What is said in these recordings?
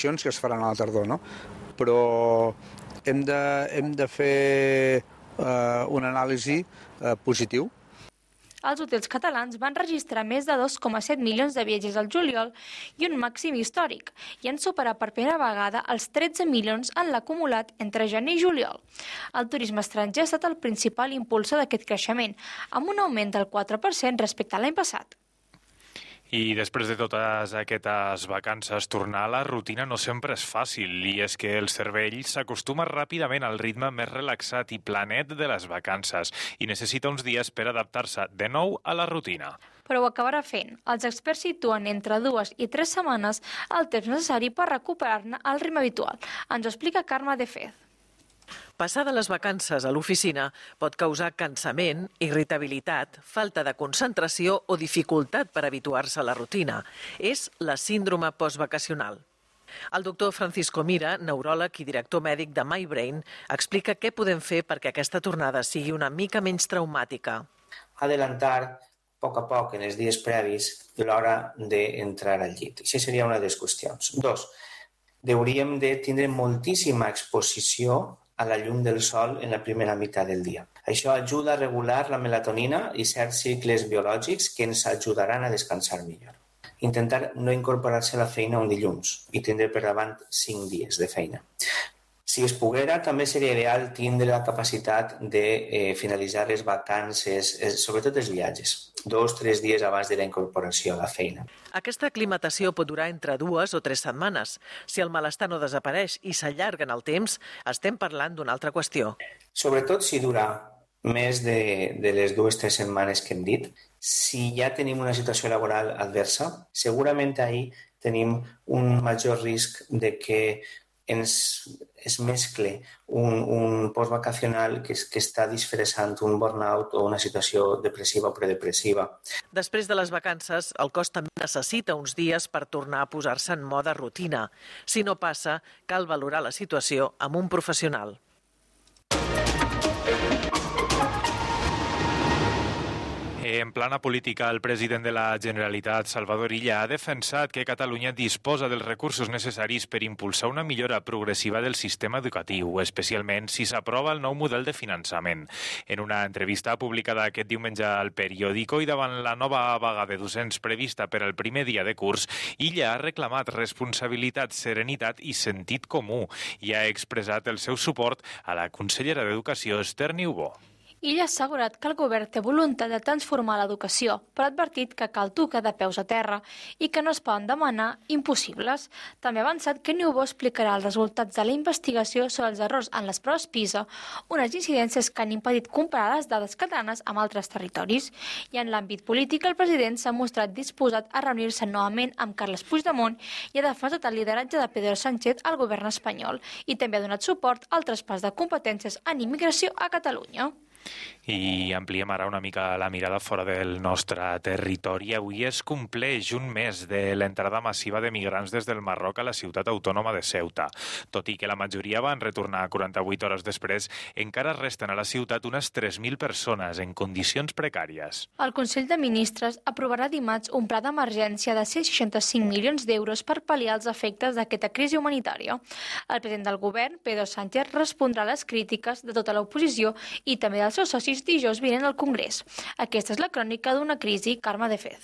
que es faran a la tardor, no? Però hem de fer una anàlisi positiu. Els hotels catalans van registrar més de 2,7 milions de viatgers al juliol i un màxim històric, i han superat per primera vegada els 13 milions en l'acumulat entre gener i juliol. El turisme estranger ha estat el principal impulsor d'aquest creixement, amb un augment del 4% respecte a l'any passat. I després de totes aquestes vacances, tornar a la rutina no sempre és fàcil, i és que el cervell s'acostuma ràpidament al ritme més relaxat i planet de les vacances i necessita uns dies per adaptar-se de nou a la rutina. Però ho acabarà fent. Els experts situen entre 2 i 3 setmanes el temps necessari per recuperar-ne el ritme habitual. Ens ho explica Carme de Fez. Passar de les vacances a l'oficina pot causar cansament, irritabilitat, falta de concentració o dificultat per habituar-se a la rutina. És la síndrome postvacacional. El doctor Francisco Mira, neuròleg i director mèdic de MyBrain, explica què podem fer perquè aquesta tornada sigui una mica menys traumàtica. Adelantar a poc en els dies previs l'hora d'entrar al llit. Això seria una de les qüestions. 2. Hauríem de tindre moltíssima exposició a la llum del sol en la primera meitat del dia. Això ajuda a regular la melatonina i certs cicles biològics que ens ajudaran a descansar millor. Intentar no incorporar-se a la feina un dilluns i tindre per davant 5 dies de feina. Si es poguera, també seria ideal tindre la capacitat de finalitzar les vacances, sobretot els viatges, 2-3 dies abans de la incorporació a la feina. Aquesta aclimatació pot durar entre 2 o 3 setmanes. Si el malestar no desapareix i s'allarga en el temps, estem parlant d'una altra qüestió. Sobretot si dura més de les 2-3 setmanes que hem dit, si ja tenim una situació laboral adversa, segurament ahir tenim un major risc de que es mescle un postvacacional que està disfressant un burnout o una situació depressiva o predepressiva. Després de les vacances, el cos també necessita uns dies per tornar a posar-se en mode rutina. Si no passa, cal valorar la situació amb un professional. En plana política, el president de la Generalitat, Salvador Illa, ha defensat que Catalunya disposa dels recursos necessaris per impulsar una millora progressiva del sistema educatiu, especialment si s'aprova el nou model de finançament. En una entrevista publicada aquest diumenge al Periódico i davant la nova vaga de docents prevista per al primer dia de curs, Illa ha reclamat responsabilitat, serenitat i sentit comú i ha expressat el seu suport a la consellera d'Educació, Esther Niubó. Illa ha assegurat que el govern té voluntat de transformar l'educació, però ha advertit que cal tocar de peus a terra i que no es poden demanar impossibles. També ha avançat que Niubó explicarà els resultats de la investigació sobre els errors en les proves PISA, unes incidències que han impedit comparar les dades catalanes amb altres territoris. I en l'àmbit polític, el president s'ha mostrat disposat a reunir-se novament amb Carles Puigdemont i ha defensat el lideratge de Pedro Sánchez al govern espanyol i també ha donat suport al traspàs de competències en immigració a Catalunya. I ampliem ara una mica la mirada fora del nostre territori. Avui es compleix un mes de l'entrada massiva de migrants des del Marroc a la ciutat autònoma de Ceuta. Tot i que la majoria van retornar 48 hores després, encara resten a la ciutat unes 3.000 persones en condicions precàries. El Consell de Ministres aprovarà dimarts un pla d'emergència de 165 milions d'euros per pal·liar els efectes d'aquesta crisi humanitària. El president del govern, Pedro Sánchez, respondrà a les crítiques de tota l'oposició i també dels seus socis dijous vinent al Congrés. Aquesta és la crònica d'una crisi, Carme de Fez.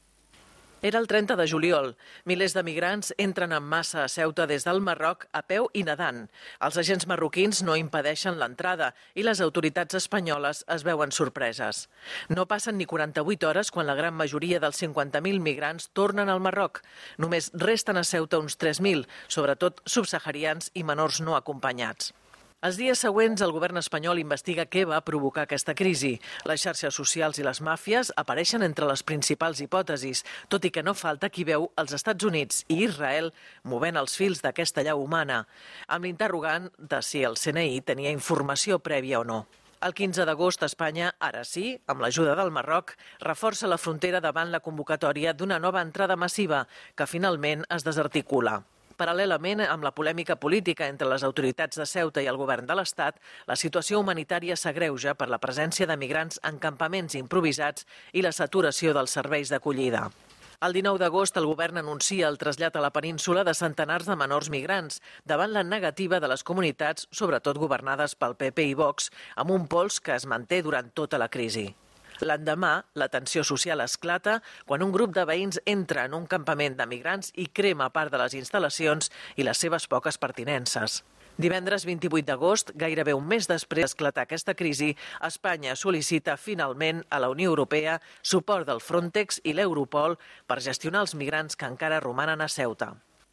Era el 30 de juliol. Milers de migrants entren en massa a Ceuta des del Marroc a peu i nedant. Els agents marroquins no impedeixen l'entrada i les autoritats espanyoles es veuen sorpreses. No passen ni 48 hores quan la gran majoria dels 50.000 migrants tornen al Marroc. Només resten a Ceuta uns 3.000, sobretot subsaharians i menors no acompanyats. Els dies següents, el govern espanyol investiga què va provocar aquesta crisi. Les xarxes socials i les màfies apareixen entre les principals hipòtesis, tot i que no falta qui veu els Estats Units i Israel movent els fils d'aquesta llau humana, amb l'interrogant de si el CNI tenia informació prèvia o no. El 15 d'agost, Espanya, ara sí, amb l'ajuda del Marroc, reforça la frontera davant la convocatòria d'una nova entrada massiva, que finalment es desarticula. Paral·lelament, amb la polèmica política entre les autoritats de Ceuta i el govern de l'Estat, la situació humanitària s'agreuja per la presència de migrants en campaments improvisats i la saturació dels serveis d'acollida. El 19 d'agost el govern anuncia el trasllat a la península de centenars de menors migrants davant la negativa de les comunitats, sobretot governades pel PP i Vox, amb un pols que es manté durant tota la crisi. L'endemà, la tensió social esclata quan un grup de veïns entra en un campament de migrants i crema part de les instal·lacions i les seves poques pertinences. Divendres 28 d'agost, gairebé un mes després d'esclatar aquesta crisi, Espanya sol·licita finalment a la Unió Europea suport del Frontex i l'Europol per gestionar els migrants que encara romanen a Ceuta.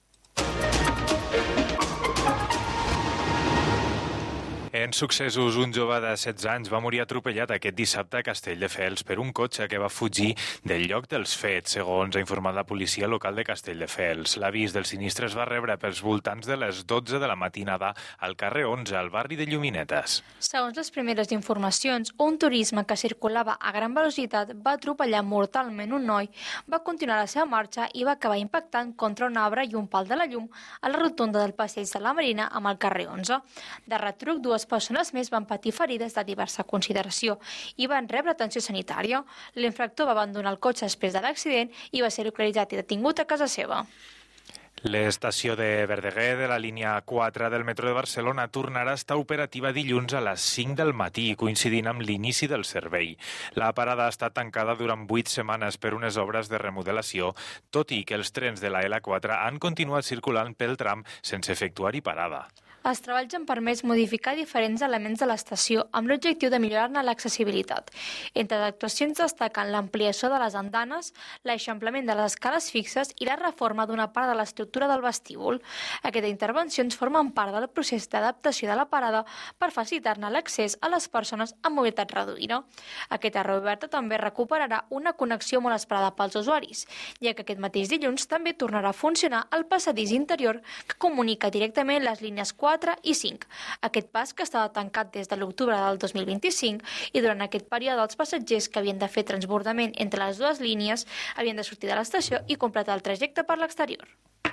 En successos, un jove de 16 anys va morir atropellat aquest dissabte a Castelldefels per un cotxe que va fugir del lloc dels fets, segons ha informat la policia local de Castelldefels. L'avís del sinistre es va rebre pels voltants de les 12 de la matinada al carrer 11, al barri de Lluminetes. Segons les primeres informacions, un turisme que circulava a gran velocitat va atropellar mortalment un noi, va continuar la seva marxa i va acabar impactant contra un arbre i un pal de la llum a la rotonda del passeig de la Marina amb el carrer 11. De retruc, dues persones més van patir ferides de diversa consideració i van rebre atenció sanitària. L'infractor va abandonar el cotxe després de l'accident i va ser localitzat i detingut a casa seva. L'estació de Verdaguer de la línia 4 del metro de Barcelona tornarà a estar operativa dilluns a les 5 del matí, coincidint amb l'inici del servei. La parada ha estat tancada durant 8 setmanes per unes obres de remodelació, tot i que els trens de la L4 han continuat circulant pel tram sense efectuar-hi parada. Els treballs han permès modificar diferents elements de l'estació amb l'objectiu de millorar-ne l'accessibilitat. Entre les actuacions destaquen l'ampliació de les andanes, l'eixamplament de les escales fixes i la reforma d'una part de l'estructura del vestíbul. Aquestes intervencions formen part del procés d'adaptació de la parada per facilitar-ne l'accés a les persones amb mobilitat reduïda. Aquesta reoberta també recuperarà una connexió molt esperada pels usuaris, ja que aquest mateix dilluns també tornarà a funcionar el passadís interior que comunica directament les línies 4 i 5. Aquest pas que estava tancat des de l'octubre del 2025 i durant aquest període els passatgers que havien de fer transbordament entre les dues línies havien de sortir de l'estació i completar el trajecte per l'exterior.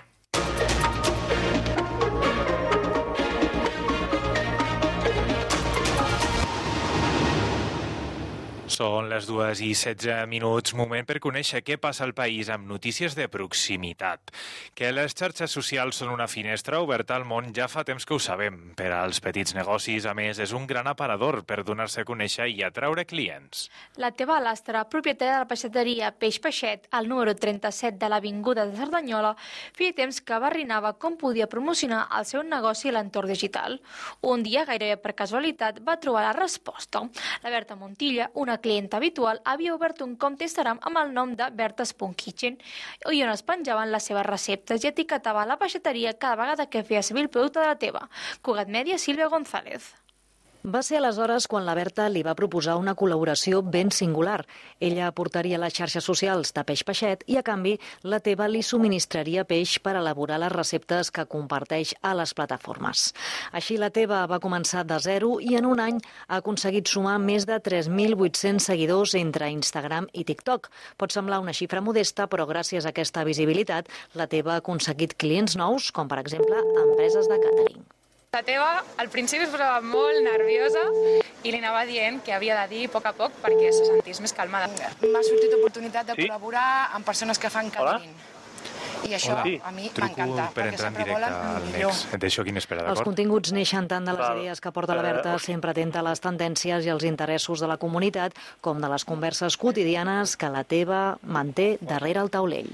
Són les 2:16, moment per conèixer què passa al país amb notícies de proximitat. Que les xarxes socials són una finestra oberta al món ja fa temps que ho sabem. Per als petits negocis, a més, és un gran aparador per donar-se a conèixer i atraure clients. La Teva Lastra, propietària de la peixateria Peix Peixet, al número 37 de l'Avinguda de Cerdanyola, feia temps que barrinava com podia promocionar el seu negoci a l'entorn digital. Un dia, gairebé per casualitat, va trobar la resposta. La Berta Montilla, una clienta habitual, havia obert un compte Instagram amb el nom de Bertas.kitchen i on es penjaven les seves receptes i etiquetava la peixateria cada vegada que feia servir el producte de la Teva. Cugat Mèdia, Sílvia González. Va ser aleshores quan la Berta li va proposar una col·laboració ben singular. Ella aportaria les xarxes socials de Peix Peixet i, a canvi, la Teva li subministraria peix per elaborar les receptes que comparteix a les plataformes. Així, la Teva va començar de zero i en un any ha aconseguit sumar més de 3.800 seguidors entre Instagram i TikTok. Pot semblar una xifra modesta, però gràcies a aquesta visibilitat, la Teva ha aconseguit clients nous, com per exemple empreses de càtering. La Teva al principi es posava molt nerviosa i li anava dient que havia de dir a poc perquè se sentís més calmada. M'ha sortit l'oportunitat de col·laborar amb persones que fan catering. I això a mi m'encanta. Per entrar en directe al Next. Et deixo aquí en espera, d'acord? Els continguts neixen tant de les idees que porta la Berta, sempre atenta a les tendències i els interessos de la comunitat, com de les converses quotidianes que la Teva manté darrere el taulell.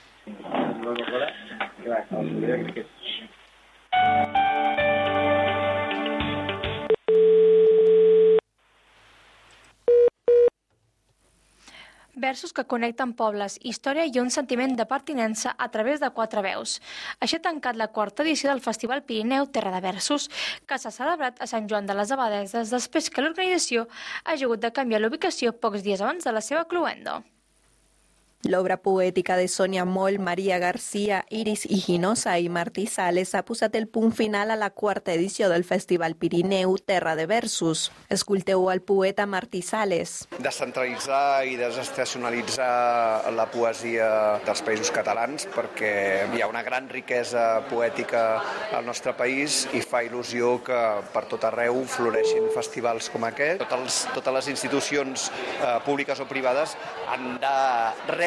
Versos que connecten pobles, història i un sentiment de pertinença a través de 4 veus. Així ha tancat la 4ª edició del Festival Pirineu Terra de Versos, que s'ha celebrat a Sant Joan de les Abadeses després que l'organització ha hagut de canviar l'ubicació pocs dies abans de la seva cloenda. L'obra poètica de Sonia Moll, Maria Garcia, Iris Higinosa i Martí Sales ha posat el punt final a la 4ª edició del Festival Pirineu Terra de Versos. Escolteu el poeta Martí Sales. Descentralitzar i desestacionalitzar la poesia dels països catalans perquè hi ha una gran riquesa poètica al nostre país i fa il·lusió que per tot arreu floreixin festivals com aquest. Totes les institucions públiques o privades han de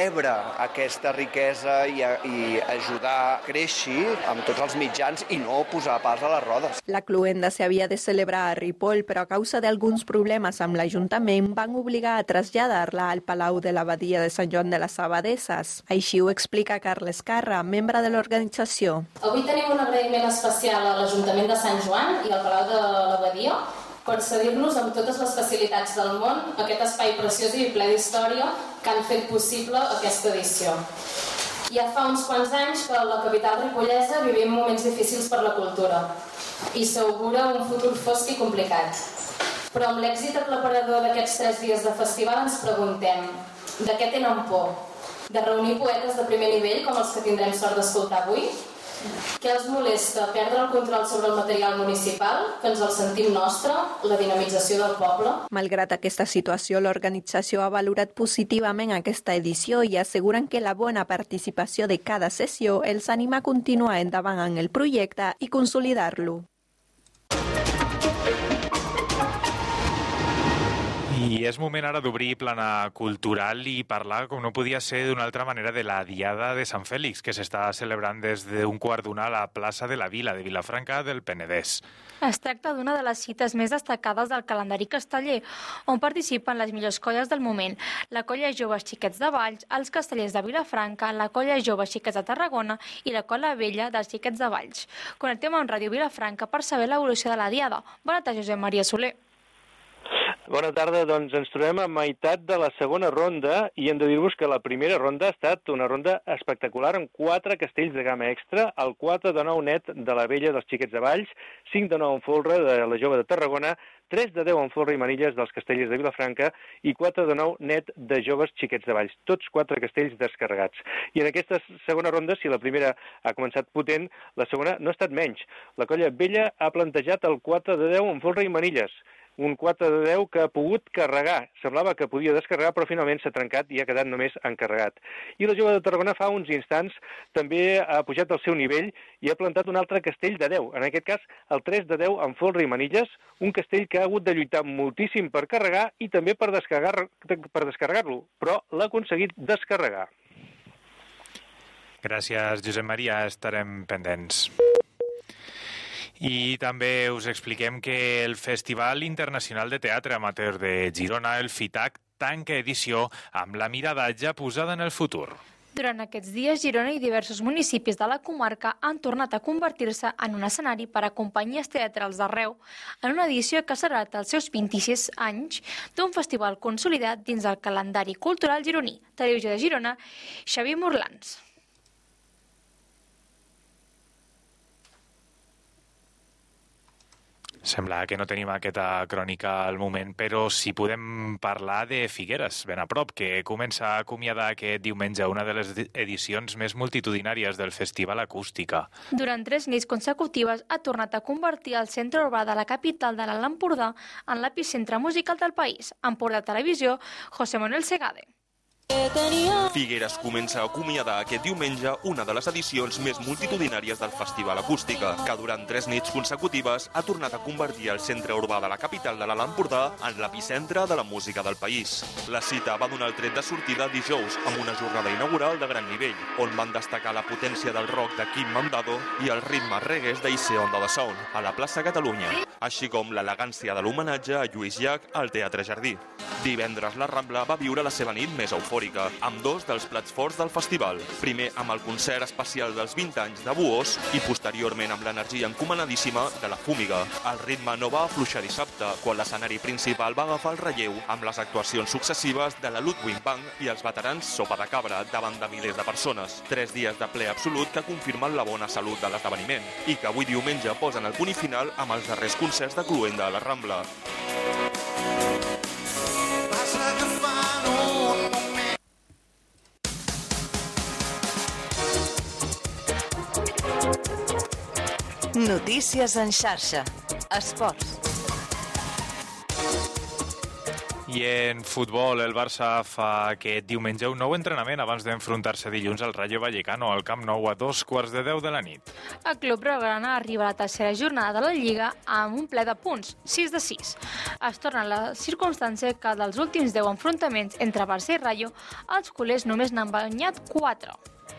rebre aquesta riquesa i ajudar a créixer amb tots els mitjans i no posar pals a les rodes. La cloenda s'havia de celebrar a Ripoll, però a causa d'alguns problemes amb l'Ajuntament van obligar a traslladar-la al Palau de l'Abadia de Sant Joan de les Abadesses. Així ho explica Carles Carra, membre de l'organització. Avui tenim un agraïment especial a l'Ajuntament de Sant Joan i al Palau de l'Abadia per cedir-nos amb totes les facilitats del món aquest espai preciós i ple d'història que han fet possible aquesta edició. Ja fa uns quants anys que a la capital ripollesa vivim moments difícils per la cultura i s'augura un futur fosc i complicat. Però amb l'èxit aclaparador d'aquests 3 dies de festival ens preguntem: de què tenen por? De reunir poetes de primer nivell com els que tindrem sort d'escoltar avui? Què els molesta? Perdre el control sobre el material municipal, que ens el sentim nostre, la dinamització del poble? Malgrat aquesta situació, l'organització ha valorat positivament aquesta edició i asseguren que la bona participació de cada sessió els anima a continuar endavant en el projecte i consolidar-lo. I és moment ara d'obrir plana cultural i parlar, com no podia ser d'una altra manera, de la Diada de Sant Fèlix, que s'està celebrant des d'un 1:15 a la plaça de la Vila, de Vilafranca del Penedès. Es tracta d'una de les cites més destacades del calendari casteller, on participen les millors colles del moment, la Colla Joves Xiquets de Valls, els Castellers de Vilafranca, la Colla Joves Xiquets de Tarragona i la Colla Vella dels Xiquets de Valls. Connectem amb Ràdio Vilafranca per saber l'evolució de la Diada. Bona tarda, Josep Maria Soler. Bona tarda, doncs ens trobem a meitat de la segona ronda i hem de dir-vos que la primera ronda ha estat una ronda espectacular amb 4 castells de gamma extra, el 4 de 9 net de la Vella dels Xiquets de Valls, 5 de 9 en folre de la Jove de Tarragona, 3 de 10 en folre i manilles dels Castellers de Vilafranca i 4 de 9 net de Joves Xiquets de Valls, tots 4 castells descarregats. I en aquesta segona ronda, si la primera ha començat potent, la segona no ha estat menys. La Colla Vella ha plantejat el 4 de 10 en folre i manilles, un 4 de 10 que ha pogut carregar. Semblava que podia descarregar, però finalment s'ha trencat i ha quedat només encarregat. I la Jove de Tarragona fa uns instants també ha pujat al seu nivell i ha plantat un altre castell de 10, en aquest cas el 3 de 10 amb folre i manilles, un castell que ha hagut de lluitar moltíssim per carregar i també per descarregar-lo, però l'ha aconseguit descarregar. Gràcies, Josep Maria, estarem pendents. I també us expliquem que el Festival Internacional de Teatre Amateur de Girona, el FITAC, tanca edició amb la mirada ja posada en el futur. Durant aquests dies, Girona i diversos municipis de la comarca han tornat a convertir-se en un escenari per a companyies teatrals d'arreu, en una edició que serà els seus 26 anys d'un festival consolidat dins del calendari cultural gironí. Televisió de Girona, Xavier Morlans. Sembla que no tenim aquesta crònica al moment, però sí podem parlar de Figueres, ben a prop, que comença a acomiadar aquest diumenge una de les edicions més multitudinàries del Festival Acústica. Durant 3 nits consecutives ha tornat a convertir el centre urbà de la capital de l'Alt Empordà en l'epicentre musical del país. Empordà Televisió, José Manuel Segade. Figueres comença a acomiadar aquest diumenge una de les edicions més multitudinàries del Festival Acústica, que durant 3 nits consecutives ha tornat a convertir el centre urbà de la capital de l'Alt Empordà en l'epicentre de la música del país. La cita va donar el tret de sortida dijous amb una jornada inaugural de gran nivell, on van destacar la potència del rock de Quim Mandado i el ritme reggae d'Ice Onda de Sound, a la plaça Catalunya, així com l'elegància de l'homenatge a Lluís Llach al Teatre Jardí. Divendres la Rambla va viure la seva nit més eufòrica, amb 2 dels plats forts del festival. Primer amb el concert especial dels 20 anys de Buós i posteriorment amb l'energia encomanadíssima de la Fúmiga. El ritme no va afluixar dissabte, quan l'escenari principal va agafar el relleu amb les actuacions successives de la Ludwig Band i els veterans Sopa de Cabra davant de milers de persones. 3 dies de ple absolut que confirmen la bona salut de l'esdeveniment i que avui diumenge posen el punt i final amb els darrers concerts de Cluenda a la Rambla. Notícies en xarxa. Esports. I en futbol, el Barça fa aquest diumenge un nou entrenament abans d'enfrontar-se dilluns al Rayo Vallecano al Camp Nou a 2:15 de la nit. El club blaugrana arriba a la tercera jornada de la Lliga amb un ple de punts, 6 de 6. Es torna a la circumstància que dels últims 10 enfrontaments entre Barça i Rayo, els culers només n'han guanyat 4.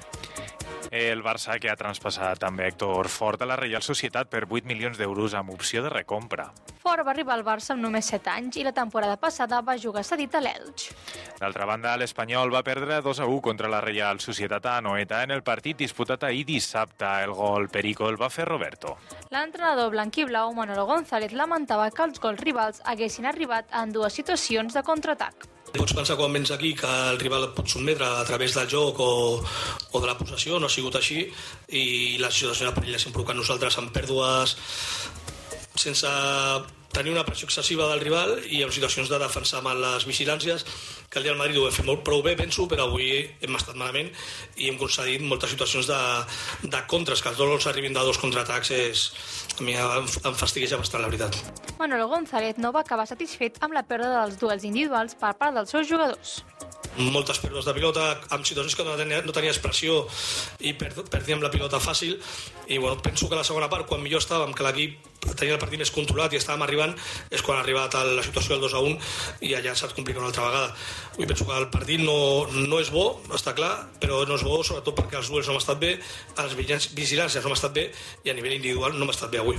El Barça, que ha traspassat també Héctor Fort a la Reial Societat per 8 milions d'euros amb opció de recompra. Fort va arribar al Barça amb només 7 anys i la temporada passada va jugar cedit a l'Elx. D'altra banda, l'Espanyol va perdre 2-1 contra la Reial Societat a Anoeta en el partit disputat ahir dissabte. El gol perico el va fer Roberto. L'entrenador blanquiblau, Manolo González, lamentava que els gols rivals haguessin arribat en dues situacions de contraatac. Pots pensar quan vens aquí que el rival et pot sotmetre a través del joc o de la possessió, no ha sigut així, i la situació de perill s'ha provocat nosaltres amb pèrdues sense tenir una pressió excessiva del rival i en situacions de defensar mal les vigilàncies, que el dia del Madrid ho hem fet prou bé, penso, però avui hem estat malament i hem concedit moltes situacions de contres, que els gols arribin de dos contraatacs a mi em fastigueja bastant, la veritat. Manolo González no va acabar satisfet amb la pèrdua dels duels individuals per part dels seus jugadors. Moltes pèrdues de pilota, amb situacions que no tenia expressió i perdíem la pilota fàcil, i bueno, penso que la segona part, quan millor estàvem, que l'equip tenia el partit més controlat i estàvem arribant, és quan ha arribat a la situació del 2-1 i allà s'ha complicat una altra vegada. Avui penso que el partit no és bo, està clar, però no és bo sobretot perquè els duels no han estat bé, les vigilàncies no han estat bé i a nivell individual no m'ha estat bé avui.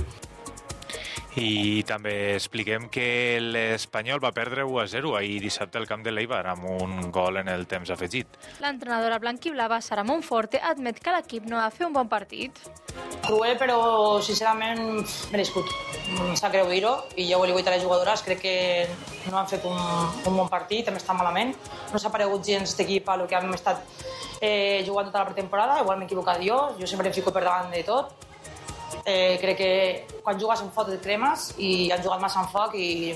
I també expliquem que l'Espanyol va perdre 1-0 ahir dissabte al camp de l'Eibar amb un gol en el temps afegit. L'entrenadora blanquiblava, Sara Monforte, admet que l'equip no va fer un bon partit. Cruel, però sincerament merescut. Em sap greu dir-ho i jo vull dir a les jugadores, crec que no han fet un bon partit, hem estat malament. No s'ha paregut gens d'equip a el que hem estat jugant tota la pretemporada, igual m'he equivocat jo sempre em fico per davant de tot. Crec que quan jugues en foc et cremes i han jugat massa en foc i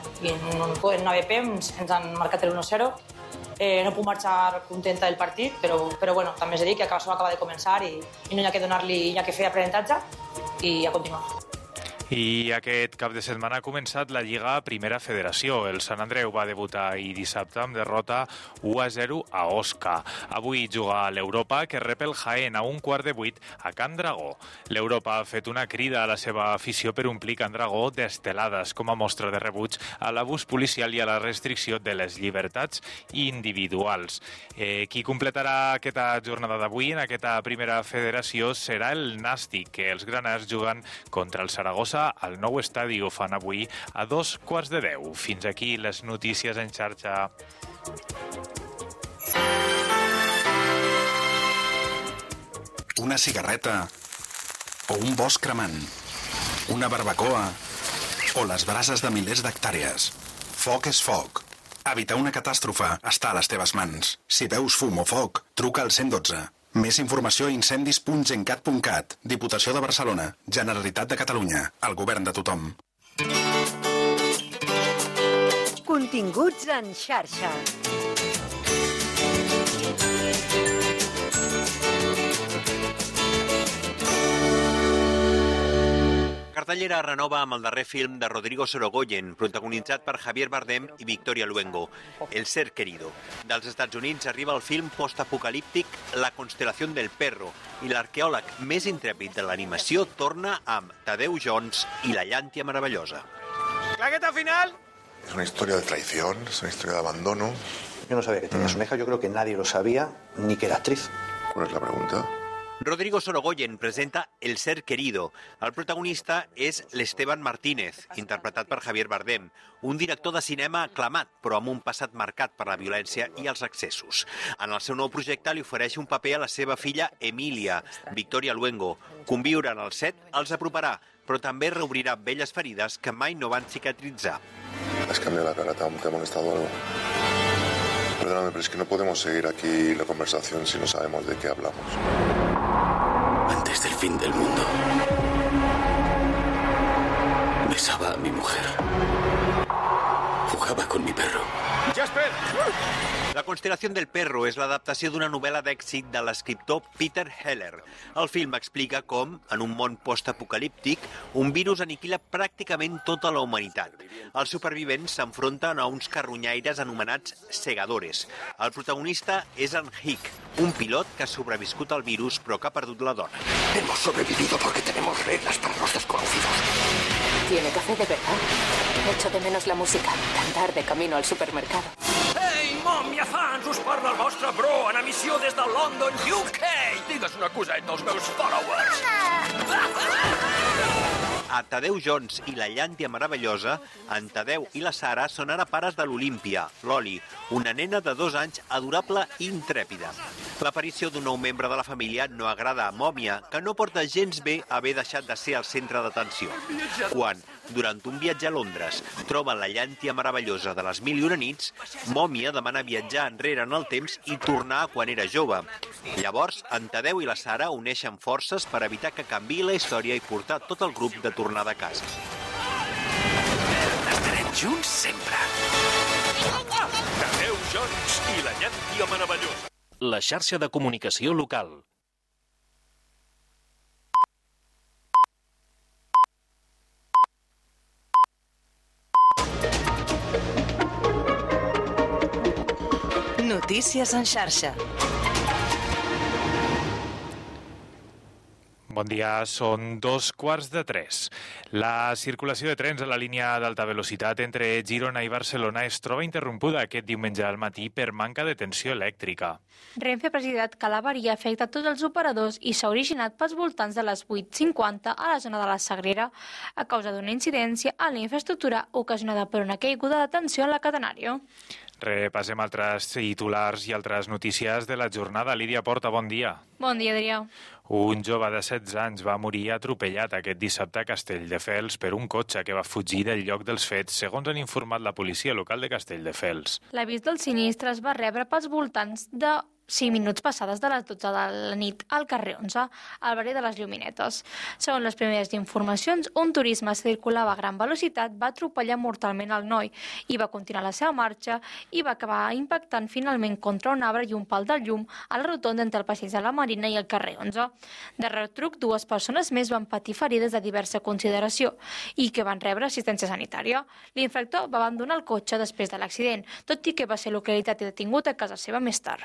en AVP ens han marcat el 1-0. No puc marxar contenta del partit, però també és a dir que això acaba de començar i no hi ha que donar-li, hi ha que fer aprenentatge i a continuar. I aquest cap de setmana ha començat la Lliga Primera Federació. El Sant Andreu va debutar ahir dissabte amb derrota 1-0 a Osca. Avui juga a l'Europa, que rep el Jaén a 7:15 a Can Dragó. L'Europa ha fet una crida a la seva afició per omplir Can Dragó d'estelades com a mostra de rebuig a l'abús policial i a la restricció de les llibertats individuals. Qui completarà aquesta jornada d'avui en aquesta Primera Federació serà el Nàstic, que els graners juguen contra el Saragossa al nou estadi. Ho fan avui a 9:15. Fins aquí les notícies en xarxa. Una cigarreta o un bosc cremant, una barbacoa o les brases de milers d'hectàrees. Foc és foc. Evitar una catàstrofe està a les teves mans. Si veus fum o foc, truca al 112. Més informació a incendis.gencat.cat. Diputació de Barcelona. Generalitat de Catalunya. El govern de tothom. Continguts en xarxa. Cartellera renova amb el darrer film de Rodrigo Sorogoyen, protagonitzat per Javier Bardem i Victoria Luengo, El ser querido. Dels Estats Units arriba el film postapocalíptic La constelación del perro i l'arqueòleg més intrèpid de l'animació torna amb Tadeu Jones i la llàntia meravellosa. ¿Claqueta final? Es una historia de traición, es una historia de abandono. Yo no sabía que tenía su hija, yo creo que nadie lo sabía, ni que era actriz. ¿Cuál es la pregunta? Rodrigo Sorogoyen presenta El ser querido. El protagonista és l'Esteban Martínez, interpretat per Javier Bardem, un director de cinema aclamat, però amb un passat marcat per la violència i els excessos. En el seu nou projecte li ofereix un paper a la seva filla Emília, Victoria Luengo. Conviure en el set els aproparà, però també reobrirà velles ferides que mai no van cicatritzar. Has cambiado la cara, ¿te ha molestado algo? Perdóname, pero es que no podemos seguir aquí la conversación si no sabemos de qué hablamos. Antes del fin del mundo, besaba a mi mujer. Jugaba con mi perro. Jasper! La Constelación del Perro és l'adaptació d'una novel·la d'èxit de l'escriptor Peter Heller. El film explica com, en un món postapocalíptic, un virus aniquila pràcticament tota la humanitat. Els supervivents s'enfronten a uns carronyaires anomenats segadores. El protagonista és en Hick, un pilot que ha sobreviscut al virus però que ha perdut la dona. Hemos sobrevivido porque tenemos reglas para los desconocidos. ¿Tiene café de verdad? Echo de menos la música. Cantar de camino al supermercado. Ei, Mòmia fans! Us parla el vostre bro en emissió des de London, UK! Digues una coseta als meus followers! A Tadeu Jones i la Llàntia Meravellosa, en Tadeu i la Sara són ara pares de l'Olímpia, l'Oli, una nena de 2 anys adorable i intrèpida. L'aparició d'un nou membre de la família no agrada a Mòmia, que no porta gens bé haver deixat de ser el centre d'atenció. Quan, durant un viatge a Londres, troba la Llàntia Meravellosa de les 1001 nits, Mòmia demana viatjar enrere en el temps i tornar a quan era jove. Llavors, en Tadeu i la Sara uneixen forces per evitar que canviï la història i portar tot el grup de tornada a casa. Estarem junts sempre. Tadeu Jones i la Llàntia Meravellosa. La xarxa de comunicació local. Notícies en xarxa. Bon dia, són 2:15. La circulació de trens a la línia d'alta velocitat entre Girona i Barcelona es troba interrompuda aquest diumenge al matí per manca de tensió elèctrica. Renfe ha precidat que l'avaria afecta tots els operadors i s'ha originat pels voltants de les 8:50 a la zona de la Sagrera a causa d'una incidència en la infraestructura ocasionada per una caiguda de tensió en la catenària. Repassem altres titulars i altres notícies de la jornada. Lídia Porta, bon dia. Bon dia, Adrià. Un jove de 16 anys va morir atropellat aquest dissabte a Castelldefels per un cotxe que va fugir del lloc dels fets, segons han informat la policia local de Castelldefels. L'avís del sinistre es va rebre pels voltants de 5 minuts passades de les 12 de la nit al carrer 11, al barri de les Lluminetes. Segons les primeres informacions, un turisme circulava a gran velocitat, va atropellar mortalment el noi i va continuar la seva marxa i va acabar impactant finalment contra un arbre i un pal de llum a la rotonda entre el passeig de la Marina i el carrer 11. De retruc, 2 persones més van patir ferides de diversa consideració i que van rebre assistència sanitària. L'infractor va abandonar el cotxe després de l'accident, tot i que va ser localitzat i detingut a casa seva més tard.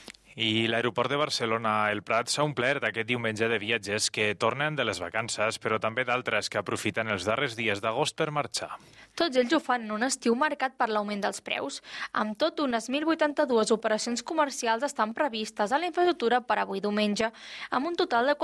I l'aeroport de Barcelona, el Prat, s'ha omplert aquest diumenge de viatgers que tornen de les vacances, però també d'altres que aprofiten els darrers dies d'agost per marxar. Tots ells ho fan en un estiu marcat per l'augment dels preus. Amb tot, unes 1.082 operacions comercials estan previstes a la infraestructura per avui diumenge, amb un total de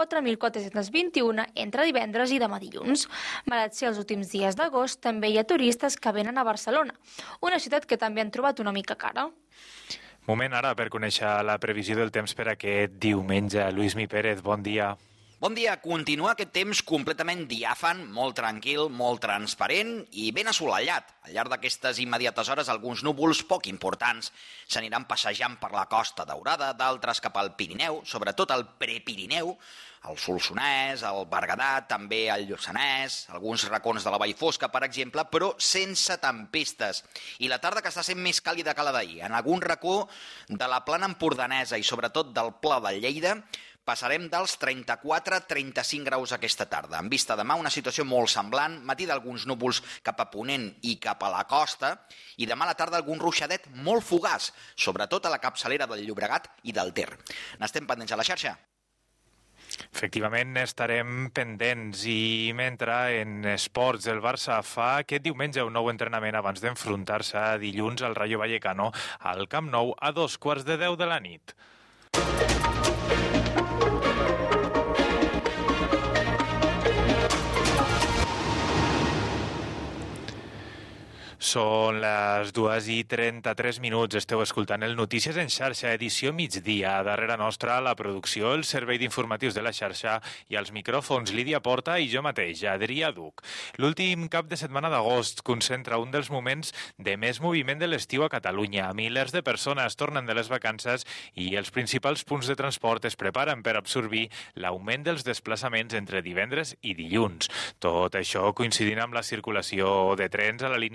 4.421 entre divendres i demà dilluns. Malgrat ser els últims dies d'agost, també hi ha turistes que venen a Barcelona, una ciutat que també han trobat una mica cara. Moment ara per conèixer la previsió del temps per aquest diumenge. Lluís Pérez, bon dia. Bon dia. Continua aquest temps completament diàfan, molt tranquil, molt transparent i ben assolellat. Al llarg d'aquestes immediates hores, alguns núvols poc importants s'aniran passejant per la Costa Daurada, d'altres cap al Pirineu, sobretot el Prepirineu, el Solsonès, el Berguedà, també el Lluçanès, alguns racons de la Vall Fosca, per exemple, però sense tempestes. I la tarda que està sent més càlida que la d'ahir. En algun racó de la plana empordanesa i sobretot del Pla de Lleida passarem dels 34-35 graus aquesta tarda. En vista demà una situació molt semblant, matí d'alguns núvols cap a Ponent i cap a la costa, i demà a la tarda algun ruixadet molt fugaç, sobretot a la capçalera del Llobregat i del Ter. N'estem pendents a la xarxa. Efectivament, estarem pendents i mentre en esports el Barça fa aquest diumenge un nou entrenament abans d'enfrontar-se dilluns al Rayo Vallecano al Camp Nou a 9:15 de la nit. Són les 2:33. Esteu escoltant el Notícies en xarxa, edició migdia. Darrere nostra, la producció, el servei d'informatius de la xarxa i els micròfons Lídia Porta i jo mateix, Adrià Duc. L'últim cap de setmana d'agost concentra un dels moments de més moviment de l'estiu a Catalunya. Milers de persones tornen de les vacances i els principals punts de transport es preparen per absorbir l'augment dels desplaçaments entre divendres i dilluns. Tot això coincidint amb la circulació de trens a la línia d'alta velocitat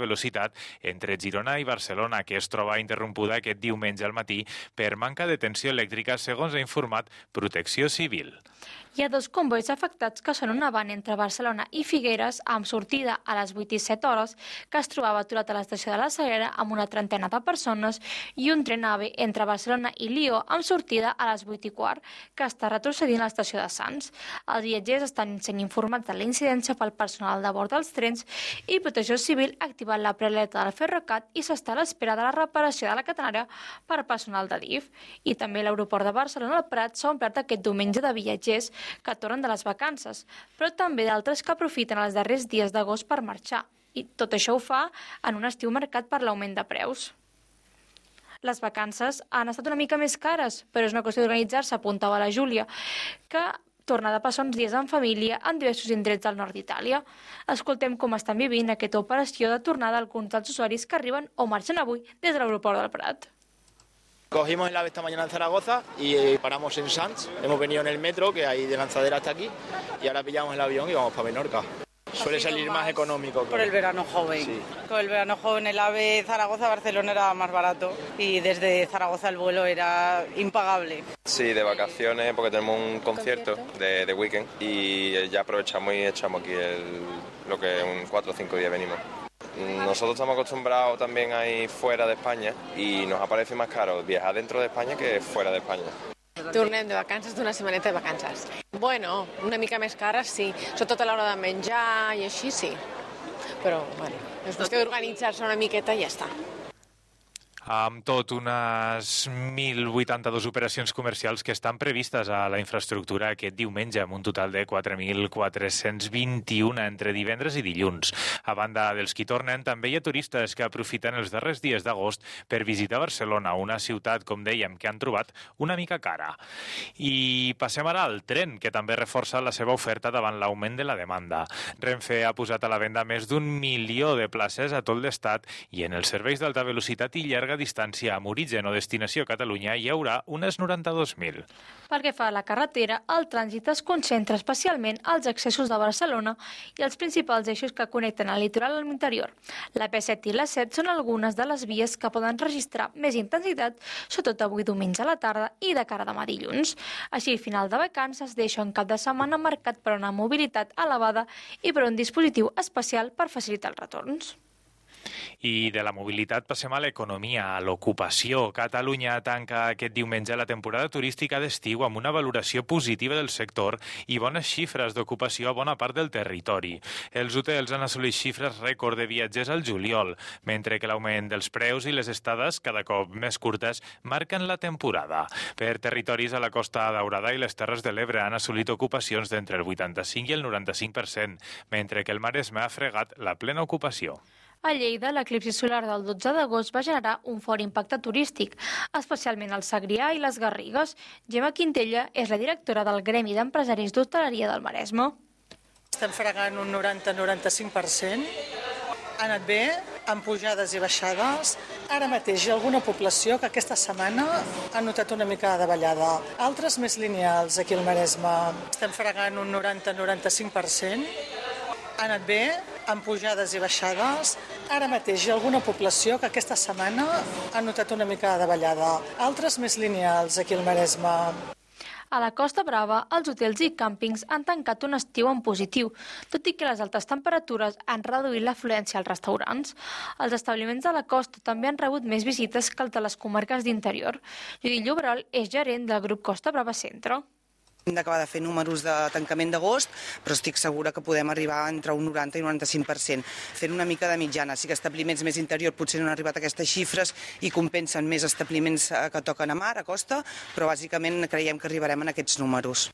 velocitat entre Girona i Barcelona, que es troba interrompuda aquest diumenge al matí per manca de tensió elèctrica, segons ha informat Protecció Civil. Hi ha 2 convois afectats que són una van entre Barcelona i Figueres amb sortida a les 8 i 7 hores que es trobava aturat a l'estació de la Sagrera amb una trentena de persones i un tren AVE entre Barcelona i Lió amb sortida a les 8 i quart que està retrocedint a l'estació de Sants. Els viatgers estan sent informats de la incidència pel personal de bord dels trens i Protecció Civil ha activat la prealerta del Ferrocat i s'està a l'espera de la reparació de la catenària per personal de DIF. I també l'aeroport de Barcelona al Prat s'ha omplert aquest diumenge de viatgers que tornen de les vacances, però també d'altres que aprofiten els darrers dies d'agost per marxar. I tot això ho fa en un estiu marcat per l'augment de preus. Les vacances han estat una mica més cares, però és una qüestió d'organitzar-se, apuntava la Júlia, que torna de passar uns dies en família en diversos indrets del nord d'Itàlia. Escoltem com estan vivint aquesta operació de tornada alguns dels usuaris que arriben o marxen avui des de l'aeroport del Prat. Cogimos el AVE esta mañana en Zaragoza y paramos en Sants. Hemos venido en el metro, que hay de Lanzadera hasta aquí, y ahora pillamos el avión y vamos para Menorca. Suele salir más económico. Por el verano joven. Sí. Con el verano joven el AVE Zaragoza-Barcelona era más barato y desde Zaragoza el vuelo era impagable. Sí, de vacaciones porque tenemos un concierto de weekend y ya aprovechamos y echamos aquí lo que en 4 o 5 días venimos. Nosotros estamos acostumbrados también a ir fuera de España y nos ha parecido más caro viajar dentro de España que fuera de España. Tornem de vacances d'una setmaneta de vacances. Bueno, una mica més cares, sí. Sobretot a l'hora de menjar i així, sí. Però, bueno, és qüestió d'organitzar-se una miqueta i ja està. Amb tot, unes 1.082 operacions comercials que estan previstes a la infraestructura aquest diumenge, amb un total de 4.421 entre divendres i dilluns. A banda dels qui tornen, també hi ha turistes que aprofiten els darrers dies d'agost per visitar Barcelona, una ciutat, com dèiem, que han trobat una mica cara. I passem ara al tren, que també reforça la seva oferta davant l'augment de la demanda. Renfe ha posat a la venda més d'1 milió de places a tot l'estat i en els serveis d'alta velocitat i llarga distància amb origen o destinació a Catalunya hi haurà unes 92.000. Pel que fa a la carretera, el trànsit es concentra especialment als accessos de Barcelona i els principals eixos que connecten el litoral amb l'interior. La P7 i la 7 són algunes de les vies que poden registrar més intensitat, sobretot avui diumenge a la tarda i de cara a demà dilluns. Així, final de vacances deixa un cap de setmana marcat per una mobilitat elevada i per un dispositiu especial per facilitar els retorns. I de la mobilitat passem a l'economia, a l'ocupació. Catalunya tanca aquest diumenge la temporada turística d'estiu amb una valoració positiva del sector i bones xifres d'ocupació a bona part del territori. Els hotels han assolit xifres rècord de viatgers al juliol, mentre que l'augment dels preus i les estades, cada cop més curtes, marquen la temporada. Per territoris, a la Costa Daurada i les Terres de l'Ebre han assolit ocupacions d'entre el 85 i el 95%, mentre que el Maresme ha fregat la plena ocupació. A Lleida, l'eclipsi solar del 12 d'agost va generar un fort impacte turístic, especialment al Segrià i les Garrigues. Gemma Quintella és la directora del Gremi d'Empresaris d'Hostaleria del Maresme. Estem fregant un 90-95%. Ha anat bé, amb pujades i baixades. Ara mateix hi ha alguna població que aquesta setmana ha notat una mica de davallada. Altres més lineals aquí al Maresme. Estem fregant un 90-95%. Ha anat bé, amb pujades i baixades. Ara mateix hi ha alguna població que aquesta setmana ha notat una mica de davallada. Altres més lineals aquí al Maresme. A la Costa Brava, els hotels i càmpings han tancat un estiu en positiu, tot i que les altes temperatures han reduït l'afluència als restaurants. Els establiments de la costa també han rebut més visites que els de les comarques d'interior. Judit Llobrol és gerent del grup Costa Brava Centre. Hem d'acabar de fer números de tancament d'agost, però estic segura que podem arribar entre un 90 i un 95%, fent una mica de mitjana. Sí que establiments més interior potser no han arribat a aquestes xifres i compensen més establiments que toquen a mar, a costa, però bàsicament creiem que arribarem a aquests números.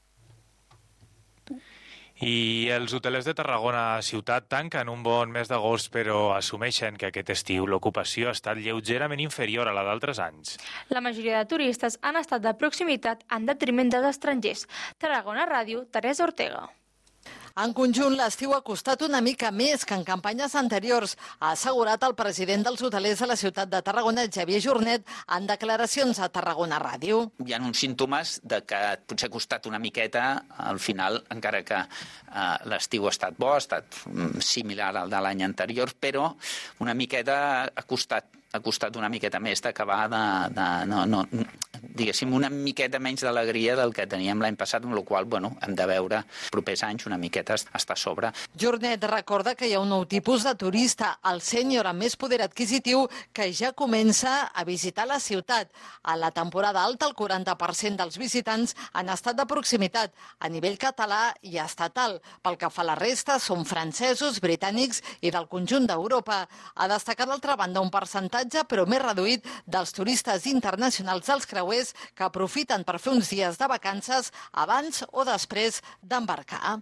I els hotelers de Tarragona ciutat tanquen un bon mes d'agost, però assumeixen que aquest estiu l'ocupació ha estat lleugerament inferior a la d'altres anys. La majoria de turistes han estat de proximitat en detriment dels estrangers. Tarragona Ràdio, Teresa Ortega. En conjunt, l'estiu ha costat una mica més que en campanyes anteriors, ha assegurat el president dels hotelers de la ciutat de Tarragona, Xavier Jornet, en declaracions a Tarragona Ràdio. Hi ha uns símptomes de que potser ha costat una miqueta al final, encara que l'estiu ha estat bo, ha estat similar al de l'any anterior, però una miqueta ha costat una miqueta més d'acabar diguéssim, una miqueta menys d'alegria del que teníem l'any passat, amb la qual cosa hem de veure propers anys una miqueta estar a sobre. Jornet recorda que hi ha un nou tipus de turista, el sènior amb més poder adquisitiu, que ja comença a visitar la ciutat. A la temporada alta, el 40% dels visitants han estat de proximitat, a nivell català i estatal. Pel que fa a la resta, són francesos, britànics i del conjunt d'Europa. Ha destacat, d'altra banda, un percentatge, però més reduït, dels turistes internacionals dels creuers que aprofiten per fer uns dies de vacances abans o després d'embarcar.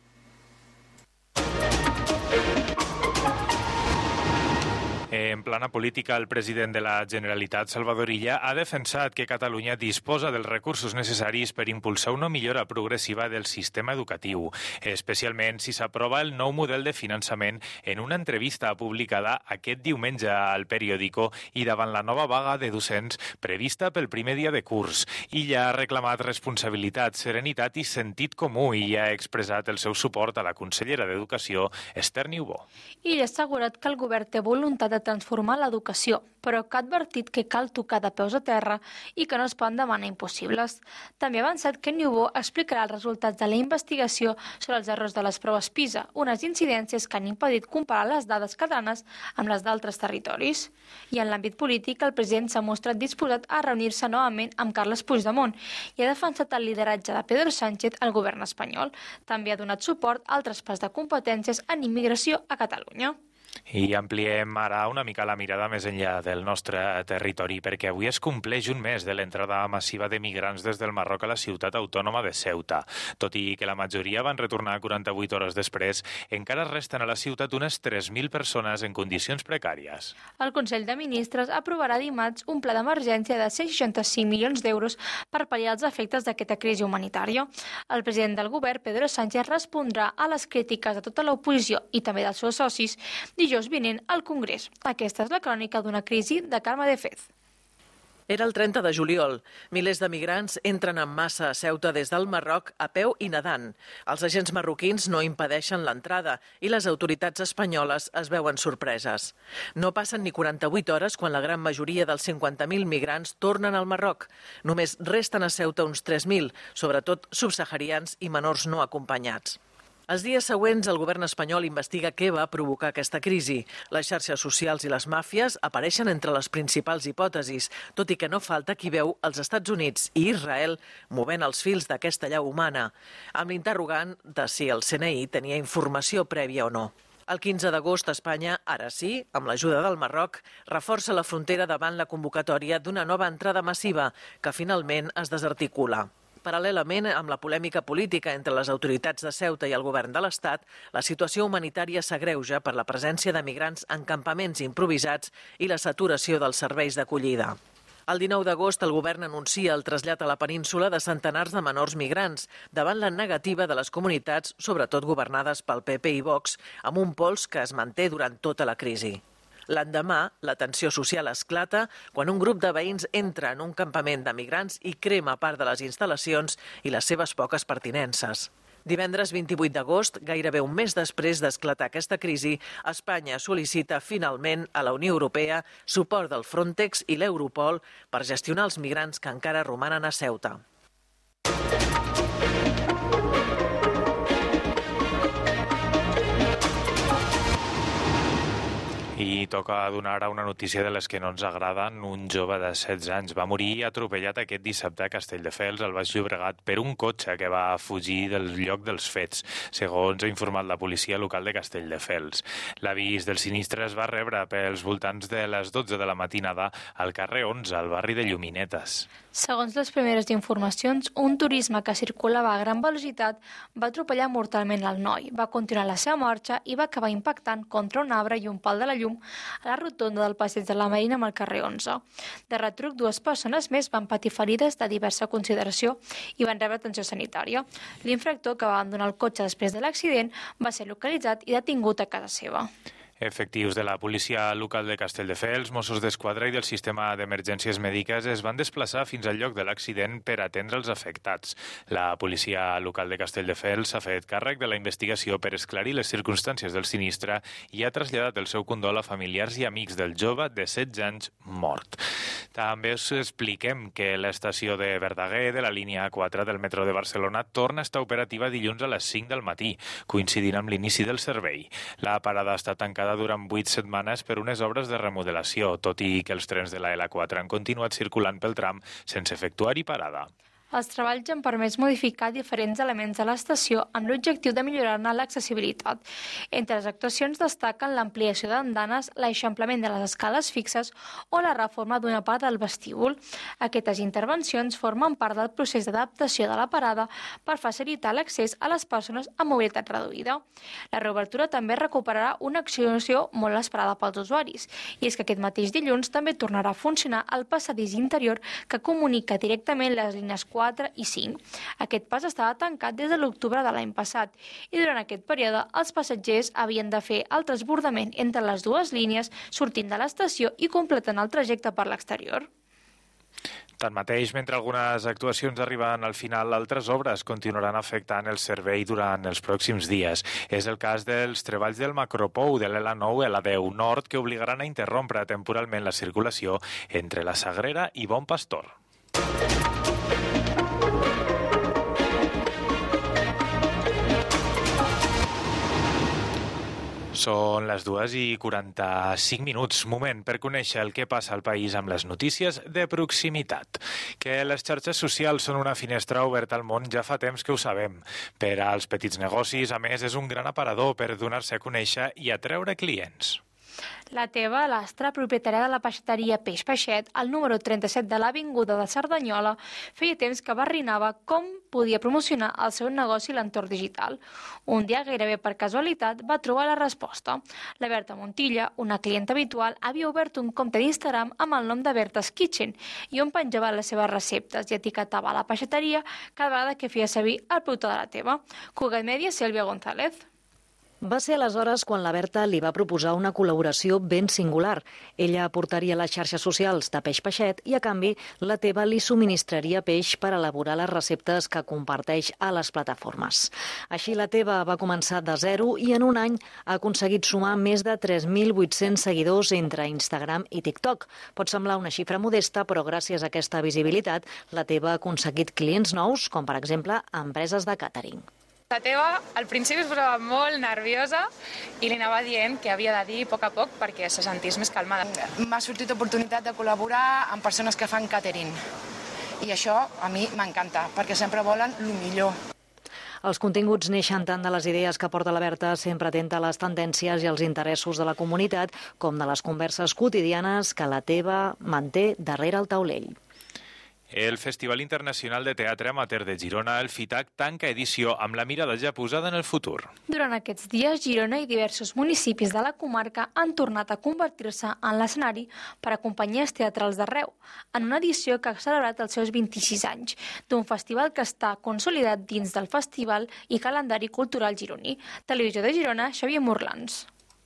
En plana política, el president de la Generalitat, Salvador Illa, ha defensat que Catalunya disposa dels recursos necessaris per impulsar una millora progressiva del sistema educatiu, especialment si s'aprova el nou model de finançament en una entrevista publicada aquest diumenge al periòdico i davant la nova vaga de docents prevista pel primer dia de curs. Illa ha reclamat responsabilitat, serenitat i sentit comú i ha expressat el seu suport a la consellera d'Educació, Esther Niubó. Illa ha assegurat que el govern té voluntat de transformar l'educació, però que ha advertit que cal tocar de peus a terra i que no es poden demanar impossibles. També ha avançat que Niubó explicarà els resultats de la investigació sobre els errors de les proves PISA, unes incidències que han impedit comparar les dades catalanes amb les d'altres territoris. I en l'àmbit polític, el president s'ha mostrat disposat a reunir-se novament amb Carles Puigdemont i ha defensat el lideratge de Pedro Sánchez al govern espanyol. També ha donat suport al traspàs de competències en immigració a Catalunya. I ampliem ara una mica la mirada més enllà del nostre territori, perquè avui es compleix un mes de l'entrada massiva de migrants des del Marroc a la ciutat autònoma de Ceuta. Tot i que la majoria van retornar 48 hores després, encara resten a la ciutat unes 3.000 persones en condicions precàries. El Consell de Ministres aprovarà dimarts un pla d'emergència de 165 milions d'euros per pal·liar els efectes d'aquesta crisi humanitària. El president del govern, Pedro Sánchez, respondrà a les crítiques de tota l'oposició i també dels seus socis dijous vinent al Congrés. Aquesta és la crònica d'una crisi de Carme de Fez. Era el 30 de juliol. Milers de migrants entren en massa a Ceuta des del Marroc a peu i nedant. Els agents marroquins no impedeixen l'entrada i les autoritats espanyoles es veuen sorpreses. No passen ni 48 hores quan la gran majoria dels 50.000 migrants tornen al Marroc. Només resten a Ceuta uns 3.000, sobretot subsaharians i menors no acompanyats. Els dies següents, el govern espanyol investiga què va provocar aquesta crisi. Les xarxes socials i les màfies apareixen entre les principals hipòtesis, tot i que no falta qui veu els Estats Units i Israel movent els fils d'aquesta llau humana, amb l'interrogant de si el CNI tenia informació prèvia o no. El 15 d'agost, Espanya, ara sí, amb l'ajuda del Marroc, reforça la frontera davant la convocatòria d'una nova entrada massiva, que finalment es desarticula. Paral·lelament, amb la polèmica política entre les autoritats de Ceuta i el govern de l'Estat, la situació humanitària s'agreuja per la presència de migrants en campaments improvisats i la saturació dels serveis d'acollida. El 19 d'agost, el govern anuncia el trasllat a la península de centenars de menors migrants, davant la negativa de les comunitats, sobretot governades pel PP i Vox, amb un pols que es manté durant tota la crisi. L'endemà, la tensió social esclata quan un grup de veïns entra en un campament de migrants i crema part de les instal·lacions i les seves poques pertinences. Divendres 28 d'agost, gairebé un mes després d'esclatar aquesta crisi, Espanya sol·licita finalment a la Unió Europea suport del Frontex i l'Europol per gestionar els migrants que encara romanen a Ceuta. I toca donar ara una notícia de les que no ens agraden. Un jove de 16 anys va morir atropellat aquest dissabte a Castelldefels, al Baix Llobregat, per un cotxe que va fugir del lloc dels fets, segons ha informat la policia local de Castelldefels. L'avís del sinistre es va rebre pels voltants de les 12 de la matinada al carrer 11, al barri de Lluminetes. Segons les primeres informacions, un turisme que circulava a gran velocitat va atropellar mortalment el noi, va continuar la seva marxa i va acabar impactant contra un arbre i un pal de la llum a la rotonda del passeig de la Marina amb el carrer 11. De retruc, 2 persones més van patir ferides de diversa consideració i van rebre atenció sanitària. L'infractor, que va abandonar el cotxe després de l'accident, va ser localitzat i detingut a casa seva. Efectius de la policia local de Castelldefels, Mossos d'Esquadra i del sistema d'emergències mèdiques es van desplaçar fins al lloc de l'accident per atendre els afectats. La policia local de Castelldefels s'ha fet càrrec de la investigació per esclarir les circumstàncies del sinistre i ha traslladat el seu condol a familiars i amics del jove de 16 anys mort. També us expliquem que l'estació de Verdaguer de la línia 4 del metro de Barcelona torna a estar operativa dilluns a les 5 del matí, coincidint amb l'inici del servei. La parada està tancada durant 8 setmanes per unes obres de remodelació, tot i que els trens de la L4 han continuat circulant pel tram sense efectuar-hi parada. Els treballs han permès modificar diferents elements de l'estació amb l'objectiu de millorar-ne l'accessibilitat. Entre les actuacions destaquen l'ampliació d'andanes, l'eixamplament de les escales fixes o la reforma d'una part del vestíbul. Aquestes intervencions formen part del procés d'adaptació de la parada per facilitar l'accés a les persones amb mobilitat reduïda. La reobertura també recuperarà una acció molt esperada pels usuaris, i és que aquest mateix dilluns també tornarà a funcionar el passadís interior que comunica directament les línies 4 i 5. Aquest pas estava tancat des de l'octubre de l'any passat i durant aquest període els passatgers havien de fer el transbordament entre les dues línies sortint de l'estació i completant el trajecte per l'exterior. Tanmateix, mentre algunes actuacions arriben al final, altres obres continuaran afectant el servei durant els pròxims dies. És el cas dels treballs del macropou de l'L9 a la 10 Nord que obligaran a interrompre temporalment la circulació entre la Sagrera i Bon Pastor. Són les 2:45. Moment per conèixer el que passa al país amb les notícies de proximitat. Que les xarxes socials són una finestra oberta al món ja fa temps que ho sabem. Per als petits negocis, a més, és un gran aparador per donar-se a conèixer i atreure clients. La Teva, l'Astra, propietària de la peixateria Peix Peixet, al número 37 de l'Avinguda de Cerdanyola, feia temps que barrinava com podia promocionar el seu negoci a l'entorn digital. Un dia, gairebé per casualitat, va trobar la resposta. La Berta Montilla, una clienta habitual, havia obert un compte d'Instagram amb el nom de Berta's Kitchen i on penjava les seves receptes i etiquetava la peixateria cada vegada que feia servir el producte de la Teva. Cugat Media, Sílvia González. Va ser aleshores quan la Berta li va proposar una col·laboració ben singular. Ella aportaria les xarxes socials de Peix Peixet i, a canvi, la Teva li subministraria peix per elaborar les receptes que comparteix a les plataformes. Així, la Teva va començar de zero i en un any ha aconseguit sumar més de 3.800 seguidors entre Instagram i TikTok. Pot semblar una xifra modesta, però gràcies a aquesta visibilitat, la Teva ha aconseguit clients nous, com per exemple empreses de càtering. La Teva al principi es posava molt nerviosa i li anava dient que havia de dir a poc perquè se sentís més calmada. M'ha sortit oportunitat de col·laborar amb persones que fan catering i això a mi m'encanta perquè sempre volen el millor. Els continguts neixen tant de les idees que porta la Berta, sempre atenta a les tendències i als interessos de la comunitat, com de les converses quotidianes que la Teva manté darrere el taulell. El Festival Internacional de Teatre Amateur de Girona, el FITAC, tanca edició amb la mirada ja posada en el futur. Durant aquests dies, Girona i diversos municipis de la comarca han tornat a convertir-se en l'escenari per a companyies teatrals d'arreu, en una edició que ha celebrat els seus 26 anys, d'un festival que està consolidat dins del festival i calendari cultural gironí. Televisió de Girona, Xavier Morlans.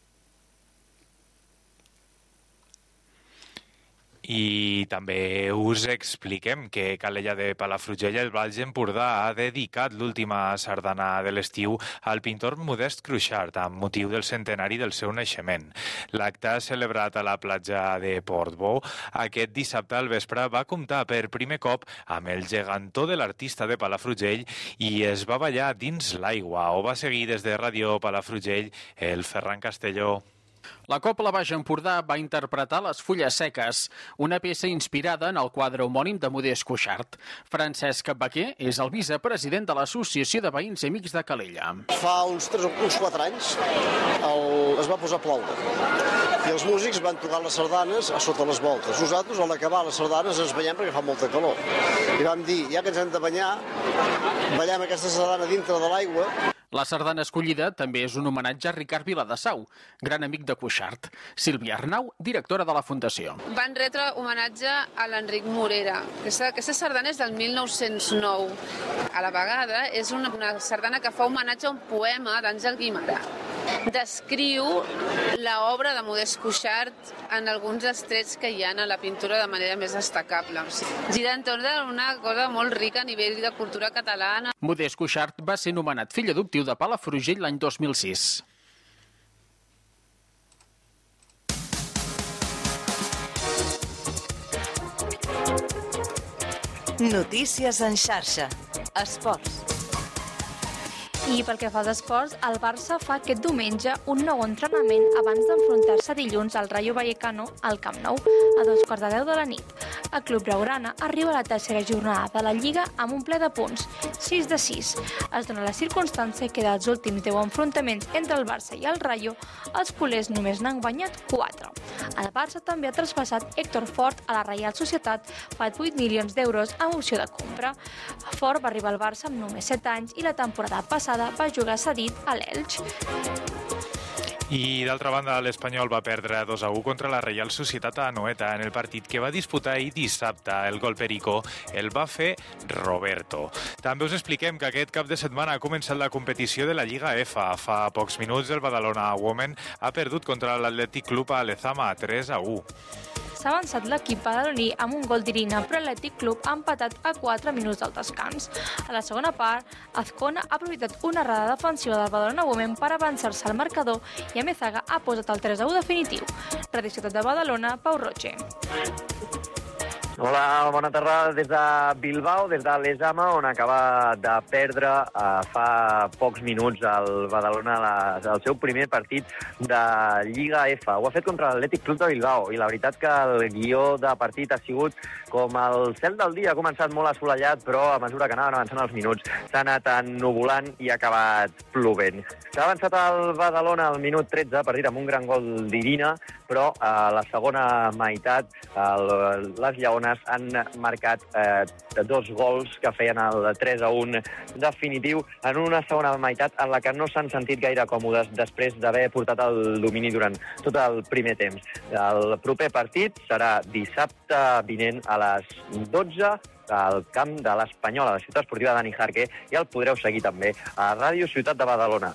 I també us expliquem que Calella de Palafrugell, el Baix Empordà, ha dedicat l'última sardana de l'estiu al pintor Modest Cruixart amb motiu del centenari del seu naixement. L'acte celebrat a la platja de Portbou aquest dissabte al vespre va comptar per primer cop amb el gegantó de l'artista de Palafrugell i es va ballar dins l'aigua. Ho va seguir des de Ràdio Palafrugell el Ferran Castelló. La Cobla Baix Empordà va interpretar Les Fulles Seques, una peça inspirada en el quadre homònim de Modest Cuixart. Francesc Baquer és el vicepresident de l'Associació de Veïns i Amics de Calella. Fa uns 4 anys es va posar a ploure i els músics van tocar les sardanes a sota les voltes. Nosaltres, al acabar les sardanes, ens banyem perquè fa molta calor. I vam dir, ja que ens hem de banyar, ballem aquesta sardana dintre de l'aigua. La sardana escollida també és un homenatge a Ricard Viladasau, gran amic de Cuixart. Sílvia Arnau, directora de la Fundació. Van retre homenatge a l'Enric Morera. Aquesta sardana és del 1909. A la vegada és una sardana que fa homenatge a un poema d'Àngel Guimerà. Descriu l'obra de Modest Cuixart en alguns estrets que hi ha a la pintura de manera més destacable. Gira entorn d'una cosa molt rica a nivell de cultura catalana. Modest Cuixart va ser nomenat fill adoptiu de Palafrugell l'any 2006. Notícies en xarxa. Esports. I pel que fa als esports, el Barça fa aquest diumenge un nou entrenament abans d'enfrontar-se dilluns al Rayo Vallecano al Camp Nou a 9:15 de la nit. El club blaugrana arriba a la tercera jornada de la Lliga amb un ple de punts, 6 de 6. Es dona la circumstància que dels últims 10 enfrontaments entre el Barça i el Rayo, els culers només n'han guanyat 4. El Barça també ha traspassat Héctor Fort a la Reial Societat per 8 milions d'euros amb opció de compra. Fort va arribar al Barça amb només 7 anys i la temporada passada va jugar cedit a l'Elx. I d'altra banda, l'Espanyol va perdre 2-1 contra la Reial Societat a Anoeta en el partit que va disputar ahir dissabte. El gol perico el va fer Roberto. També us expliquem que aquest cap de setmana ha començat la competició de la Lliga EFA. Fa pocs minuts el Badalona Women ha perdut contra l'Atlètic Club a Lezama 3-1. S'ha avançat l'equip badaloní amb un gol d'Irina, però l'Atlètic Club ha empatat a 4 minuts del descans. A la segona part, Azcona ha aprofitat una errada defensiva del Badalona Women per avançar-se al marcador i Amezaga ha posat el 3-1 definitiu. Radio Ciutat de Badalona, Pau Roche. Hola, bona tarda des de Bilbao, des de l'Esama, on acaba de perdre fa pocs minuts el Badalona el seu primer partit de Lliga EFA. Ho ha fet contra l'Atlètic Club de Bilbao i la veritat que el guió de partit ha sigut com el cel del dia. Ha començat molt assolellat, però a mesura que anaven avançant els minuts s'ha anat ennuvolant i ha acabat plovent. S'ha avançat el Badalona al minut 13, partit amb un gran gol d'Irina, però a la segona meitat les Lleones han marcat 2 gols que feien el 3-1 definitiu en una segona meitat en la que no s'han sentit gaire còmodes després d'haver portat el domini durant tot el primer temps. El proper partit serà dissabte vinent a les 12 al camp de l'Espanyol, a la ciutat esportiva Dani Jarque, i el podreu seguir també a Ràdio Ciutat de Badalona.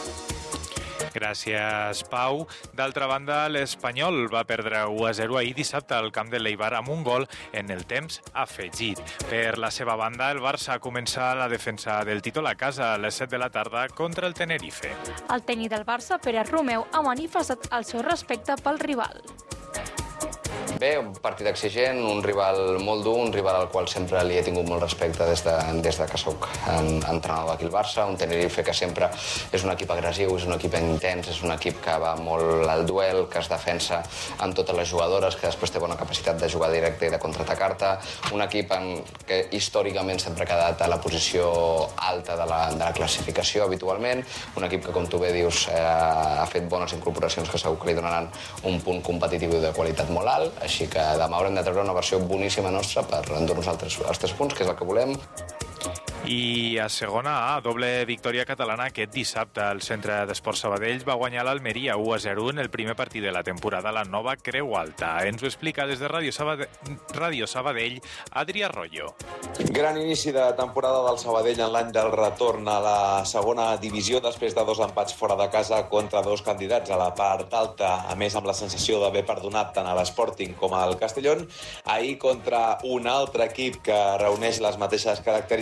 Gràcies, Pau. D'altra banda, l'Espanyol va perdre 1-0 ahir dissabte al camp de l'Eibar amb un gol en el temps afegit. Per la seva banda, el Barça comença la defensa del títol a casa a les 7 de la tarda contra el Tenerife. El tècnic del Barça, Pere Romeu, ha manifestat el seu respecte pel rival. Bé, un partit exigent, un rival molt dur, un rival al qual sempre li he tingut molt respecte des de que soc entrenador aquí al Barça, un Tenerife que sempre és un equip agressiu, és un equip intens, és un equip que va molt al duel, que es defensa amb totes les jugadores, que després té bona capacitat de jugar directe i de contraatacar-te, un equip que històricament sempre ha quedat a la posició alta de la classificació habitualment, un equip que, com tu bé dius, ha fet bones incorporacions que segur que li donaran un punt competitiu i de qualitat molt alt, així que demà haurem de treure una versió boníssima nostra per endur-nos els 3 punts, que és el que volem. I a segona A, doble victòria catalana aquest dissabte. El Centre d'Esports Sabadell va guanyar l'Almeria 1-0 en el primer partit de la temporada a la nova Creu Alta. Ens ho explica des de Ràdio Sabadell, Adrià Arroyo. Gran inici de temporada del Sabadell en l'any del retorn a la segona divisió després de 2 empats fora de casa contra 2 candidats a la part alta, a més amb la sensació d'haver perdonat tant a l'Sporting com al Castellón. Ahir contra un altre equip que reuneix les mateixes característiques,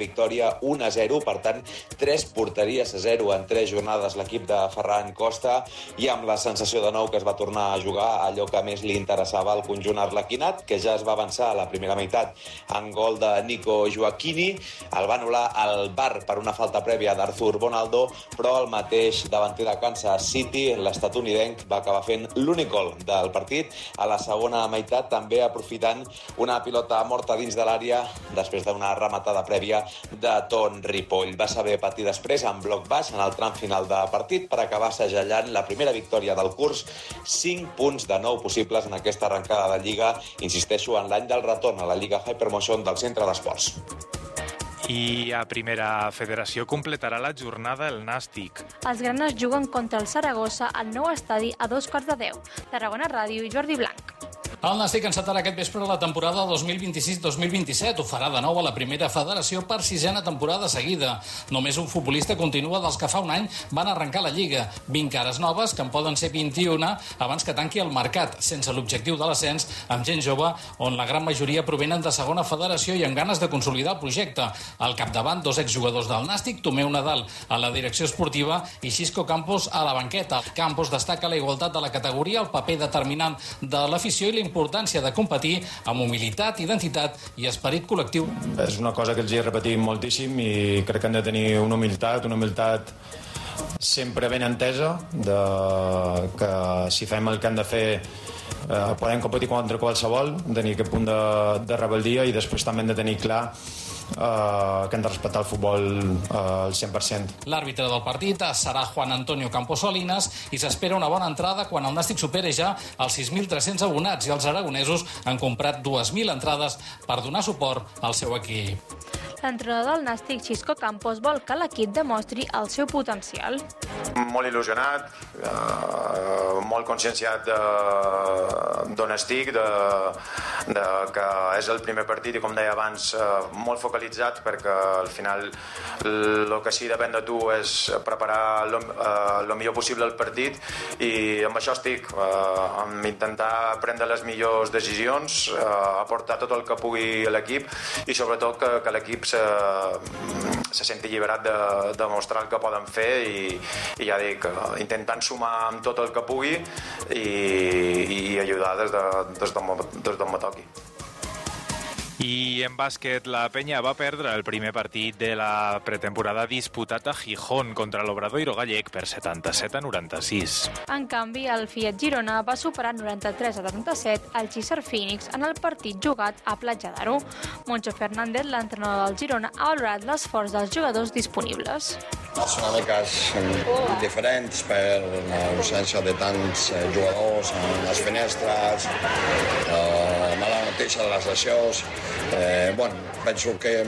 victòria 1-0, per tant 3 porteries a 0 en 3 jornades l'equip de Ferran Costa, i amb la sensació de nou que es va tornar a jugar allò que més li interessava al conjunt arlequinat, que ja es va avançar a la primera meitat en gol de Nico Joaquini. El va anul·lar al VAR per una falta prèvia d'Arthur Bonaldo, però el mateix davanter de Kansas City, l'estatunidenc, va acabar fent l'únic gol del partit a la segona meitat, també aprofitant una pilota morta dins de l'àrea després d'una rematada prèvia de Ton Ripoll. Va saber patir després en bloc baix en el tram final de partit per acabar segellant la primera victòria del curs, 5 punts de 9 possibles en aquesta arrencada de Lliga, insisteixo, en l'any del retorn a la Lliga Hypermotion del Centre d'Esports. I a Primera Federació completarà la jornada el Nàstic. Els granes juguen contra el Saragossa al nou estadi a 2:15. Tarragona Ràdio i Jordi Blanc. El Nàstic encetarà aquest vespre la temporada 2026-2027. Ho farà de nou a la Primera Federació per 6a temporada seguida. Només un futbolista continua dels que fa un any van arrencar la Lliga. 20 cares noves, que en poden ser 21 abans que tanqui el mercat, sense l'objectiu de l'ascens, amb gent jove, on la gran majoria provenen de segona federació i amb ganes de consolidar el projecte. Al capdavant, 2 exjugadors del Nàstic, Tomeu Nadal a la direcció esportiva i Xisco Campos a la banqueta. Campos destaca la igualtat de la categoria, el paper determinant de l'afició i la importància de competir amb humilitat, identitat i esperit col·lectiu. És una cosa que els he repetit moltíssim i crec que han de tenir una humilitat sempre ben entesa, de que si fem el que han de fer podem competir contra qualsevol, tenir aquest punt de rebel·lia, i després també hem de tenir clar que hem de respectar el futbol al 100%. L'àrbitre del partit serà Juan Antonio Campos Salinas i s'espera una bona entrada quan el Nàstic superi ja els 6.300 abonats, i els aragonesos han comprat 2.000 entrades per donar suport al seu equip. L'entrenador del Nàstic, Xisco Campos, vol que l'equip demostri el seu potencial. Molt il·lusionat, molt conscienciat d'on estic, que és el primer partit i, com deia abans, molt focalitzat, perquè al final el que sí depèn de tu és preparar el millor possible el partit, i amb això estic, amb intentar prendre les millors decisions, aportar tot el que pugui a l'equip, i sobretot que l'equip se senti alliberat de mostrar el que poden fer, i ja dic, intentant sumar amb tot el que pugui i ajudar des d'on me toqui. I en bàsquet, la Penya va perdre el primer partit de la pretemporada disputat a Gijón contra l'Obradoiro gallec per 77-96. En canvi, el Fiat Girona va superar 93-77 el Xisar Phoenix en el partit jugat a Platja d'Aro. Moncho Fernández, l'entrenador del Girona, ha valorat l'esforç dels jugadors disponibles. Les dinàmiques diferents per l'absència de tants jugadors en les finestres, mala notícia de les lesions. Penso que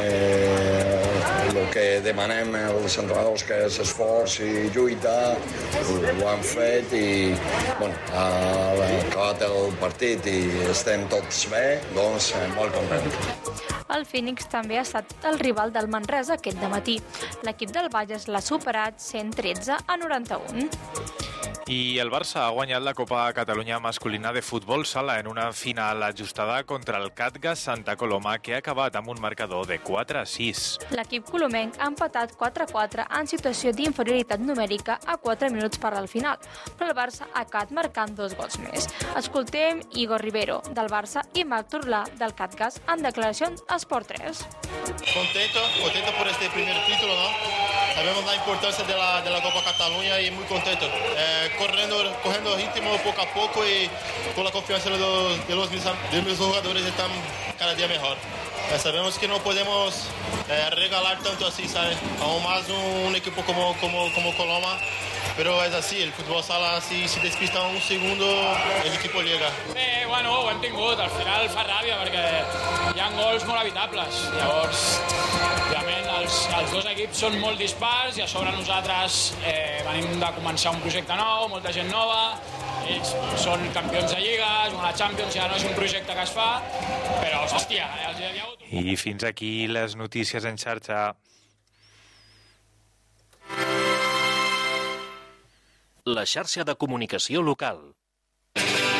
el que demanem als entrenadors, que és esforç i lluita, ho han fet, i ha acabat el partit i estem tots bé, doncs molt contents. El Phoenix també ha estat el rival del Manresa aquest dematí. L'equip del Bages l'ha superat 113-91. I el Barça ha guanyat la Copa Catalunya masculina de futbol sala en una final ajustada contra el Catgas Santa Coloma, que ha acabat amb un marcador de 4-6. L'equip colomenc ha empatat 4-4 en situació d'inferioritat numèrica a 4 minuts per al final, però el Barça ha acabat marcant 2 gols més. Escoltem Igor Rivero, del Barça, i Marc Torlà, del Catgas, en declaracions a Sport 3. Contento por este primer título, ¿no? Sabemos la importancia de la Copa Cataluña y muy contento. Corriendo ritmo poco a poco y con la confianza de mis jugadores están cada día mejor. Sabemos que no podemos regalar tanto así, ¿sabes? Aún más un equipo como Coloma, pero es así, el fútbol sala, si despista un segundo, el equipo llega. Ho hem tingut, al final fa ràbia perquè hi ha gols molt evitables. Llavors, òbviament, els dos equips són molt dispars i a sobre nosaltres venim de començar un projecte nou, molta gent nova, ells són campions de Lliga, juguen a la Champions, ja no és un projecte que es fa, però, hòstia, els hi ha hagut... I fins aquí les notícies en xarxa. La xarxa de comunicació local.